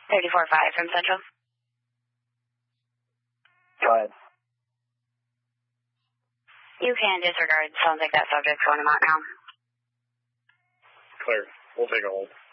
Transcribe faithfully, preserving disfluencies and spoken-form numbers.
thirty-four five from Central. Go ahead. You can disregard. Sounds like that subject's going to Mont now. Clear. We'll take a hold.